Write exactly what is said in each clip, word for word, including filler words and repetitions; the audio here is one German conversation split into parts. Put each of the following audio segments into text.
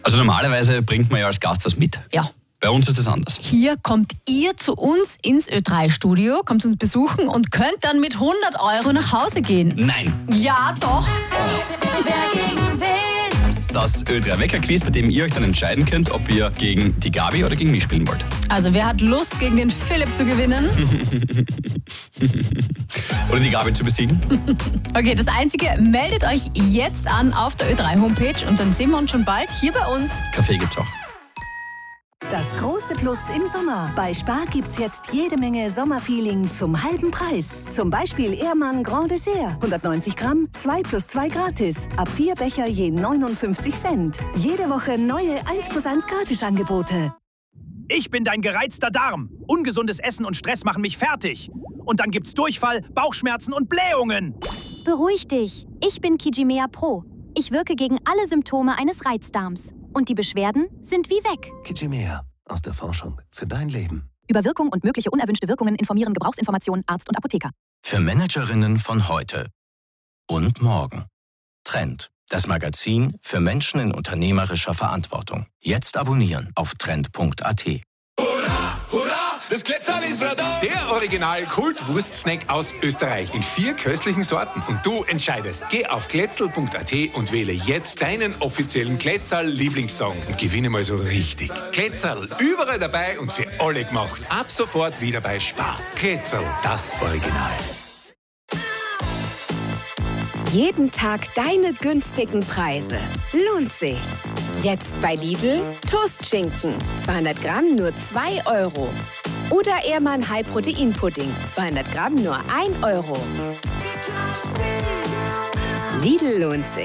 Also normalerweise bringt man ja als Gast was mit. Ja. Bei uns ist das anders. Hier kommt ihr zu uns ins Ö drei Studio, kommt uns besuchen und könnt dann mit hundert Euro nach Hause gehen. Nein. Ja, doch. Wer gegen wen? Das Ö drei Wecker-Quiz, bei dem ihr euch dann entscheiden könnt, ob ihr gegen die Gabi oder gegen mich spielen wollt. Also wer hat Lust, gegen den Philipp zu gewinnen? Oder die Gabi zu besiegen? Okay, das Einzige, meldet euch jetzt an auf der Ö drei Homepage und dann sehen wir uns schon bald hier bei uns. Kaffee gibt's auch. Das große Plus im Sommer. Bei Spar gibt's jetzt jede Menge Sommerfeeling zum halben Preis. Zum Beispiel Ehrmann Grand Dessert. hundertneunzig Gramm, zwei plus zwei gratis. Ab vier Becher je neunundfünfzig Cent. Jede Woche neue eins plus eins Gratisangebote. Ich bin dein gereizter Darm. Ungesundes Essen und Stress machen mich fertig. Und dann gibt's Durchfall, Bauchschmerzen und Blähungen. Beruhig dich. Ich bin Kijimea Pro. Ich wirke gegen alle Symptome eines Reizdarms. Und die Beschwerden sind wie weg. Kijimea. Aus der Forschung für dein Leben. Über Wirkung und mögliche unerwünschte Wirkungen informieren Gebrauchsinformationen Arzt und Apotheker. Für Managerinnen von heute und morgen. Trend. Das Magazin für Menschen in unternehmerischer Verantwortung. Jetzt abonnieren auf trend punkt a t. Hurra, hurra, das Klettzerl ist wieder da. Der Original-Kult-Wurstsnack aus Österreich in vier köstlichen Sorten. Und du entscheidest. Geh auf kletzel punkt a t und wähle jetzt deinen offiziellen Klettzerl-Lieblingssong und gewinne mal so richtig. Klettzerl, überall dabei und für alle gemacht. Ab sofort wieder bei Spar. Klettzerl, das Original. Jeden Tag deine günstigen Preise. Lohnt sich. Jetzt bei Lidl Toastschinken. zweihundert Gramm nur zwei Euro. Oder Ehrmann High-Protein-Pudding. zweihundert Gramm nur ein Euro. Lidl lohnt sich.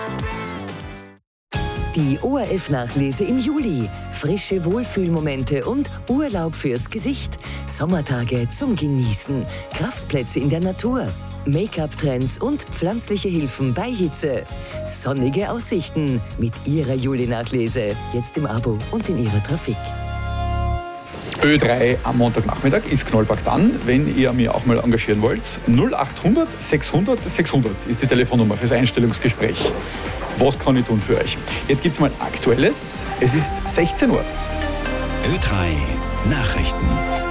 Die O R F-Nachlese im Juli. Frische Wohlfühlmomente und Urlaub fürs Gesicht. Sommertage zum Genießen. Kraftplätze in der Natur. Make-up-Trends und pflanzliche Hilfen bei Hitze. Sonnige Aussichten mit Ihrer Juli-Nachlese. Jetzt im Abo und in Ihrer Trafik. Ö drei am Montagnachmittag ist Knollpark dann, wenn ihr mir auch mal engagieren wollt. null achthundert sechshundert sechshundert ist die Telefonnummer fürs Einstellungsgespräch. Was kann ich tun für euch? Jetzt gibt's mal Aktuelles. Es ist sechzehn Uhr. Ö drei Nachrichten.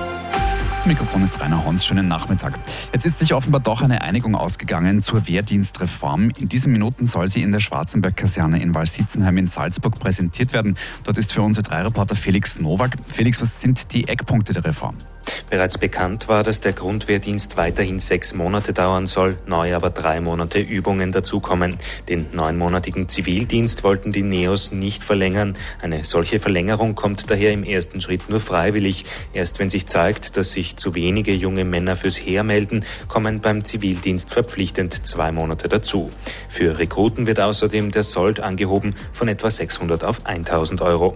Mikrofon ist Rainer Hons, schönen Nachmittag. Jetzt ist sich offenbar doch eine Einigung ausgegangen zur Wehrdienstreform. In diesen Minuten soll sie in der Schwarzenberg-Kaserne in Walsitzenheim in Salzburg präsentiert werden. Dort ist für unsere drei Reporter Felix Nowak. Felix, was sind die Eckpunkte der Reform? Bereits bekannt war, dass der Grundwehrdienst weiterhin sechs Monate dauern soll, neu aber drei Monate Übungen dazukommen. Den neunmonatigen Zivildienst wollten die Neos nicht verlängern. Eine solche Verlängerung kommt daher im ersten Schritt nur freiwillig. Erst wenn sich zeigt, dass sich zu wenige junge Männer fürs Heer melden, kommen beim Zivildienst verpflichtend zwei Monate dazu. Für Rekruten wird außerdem der Sold angehoben von etwa sechshundert auf tausend Euro.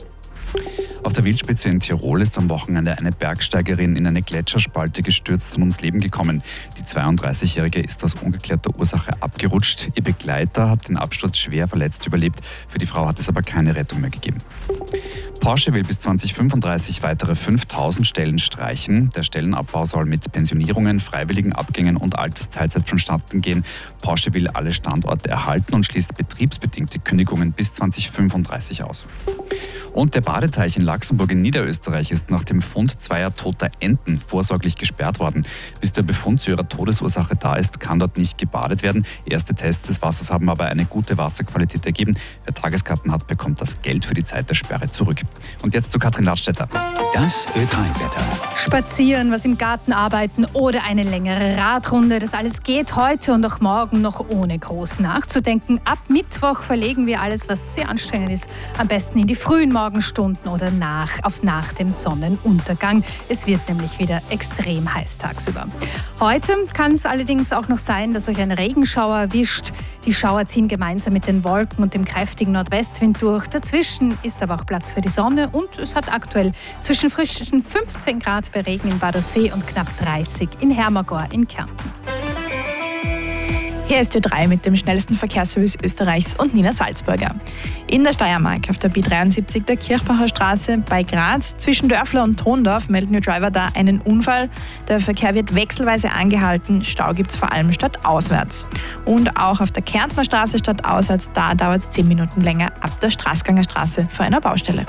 Auf der Wildspitze in Tirol ist am Wochenende eine Bergsteigerin in eine Gletscherspalte gestürzt und ums Leben gekommen. Die zweiunddreißigjährige ist aus ungeklärter Ursache abgerutscht. Ihr Begleiter hat den Absturz schwer verletzt überlebt. Für die Frau hat es aber keine Rettung mehr gegeben. Porsche will bis zweitausendfünfunddreißig weitere fünftausend Stellen streichen. Der Stellenabbau soll mit Pensionierungen, freiwilligen Abgängen und Altersteilzeit vonstatten gehen. Porsche will alle Standorte erhalten und schließt betriebsbedingte Kündigungen bis zweitausendfünfunddreißig aus. Und der Badeteich in Laxenburg in Niederösterreich ist nach dem Fund zweier toter Enten vorsorglich gesperrt worden. Bis der Befund zu ihrer Todesursache da ist, kann dort nicht gebadet werden. Erste Tests des Wassers haben aber eine gute Wasserqualität ergeben. Wer Tageskarten hat, bekommt das Geld für die Zeit der Sperre zurück. Und jetzt zu Katrin Ladstätter. Das Ö drei Wetter. Spazieren, was im Garten arbeiten oder eine längere Radrunde. Das alles geht heute und auch morgen noch ohne groß nachzudenken. Ab Mittwoch verlegen wir alles, was sehr anstrengend ist, am besten in die frühen Morgenstunden oder nach, auf nach dem Sonnenuntergang. Es wird nämlich wieder extrem heiß tagsüber. Heute kann es allerdings auch noch sein, dass euch ein Regenschauer erwischt. Die Schauer ziehen gemeinsam mit den Wolken und dem kräftigen Nordwestwind durch. Dazwischen ist aber auch Platz für die Sonne und es hat aktuell zwischen frischen fünfzehn Grad bei Regen in Badersee und knapp dreißig in Hermagor in Kärnten. Hier ist Ö drei mit dem schnellsten Verkehrsservice Österreichs und Nina Salzburger. In der Steiermark auf der B dreiundsiebzig der Kirchbacher Straße bei Graz zwischen Dörfler und Tondorf melden Driver da einen Unfall. Der Verkehr wird wechselweise angehalten, Stau gibt es vor allem stadtauswärts. Und auch auf der Kärntner Straße stadtauswärts, da dauert es zehn Minuten länger ab der Straßganger Straße vor einer Baustelle.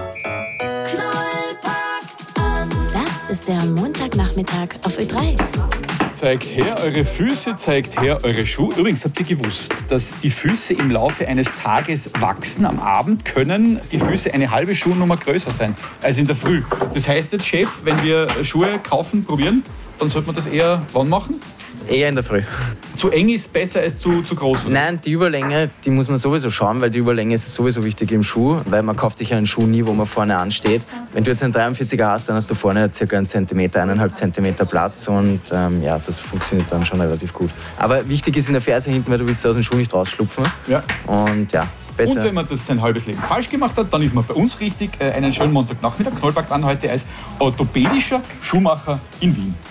Das ist der Montagnachmittag auf Ö drei. Zeigt her eure Füße, zeigt her eure Schuhe. Übrigens, habt ihr gewusst, dass die Füße im Laufe eines Tages wachsen? Am Abend können die Füße eine halbe Schuhnummer größer sein als in der Früh. Das heißt jetzt, Chef, wenn wir Schuhe kaufen, probieren, dann sollte man das eher wann machen? Eher in der Früh. Zu eng ist besser als zu, zu groß? Oder? Nein, die Überlänge, die muss man sowieso schauen, weil die Überlänge ist sowieso wichtig im Schuh, weil man kauft sich einen Schuh nie, wo man vorne ansteht. Wenn du jetzt einen dreiundvierziger hast, dann hast du vorne ca. einen Zentimeter, eineinhalb Zentimeter Platz und ähm, ja, das funktioniert dann schon relativ gut. Aber wichtig ist in der Ferse hinten, weil du willst aus dem Schuh nicht rausschlupfen. Ja. Und ja. Besser. Und wenn man das sein halbes Leben falsch gemacht hat, dann ist man bei uns richtig. Einen schönen Montagnachmittag. Knoll packt an heute als orthopädischer Schuhmacher in Wien.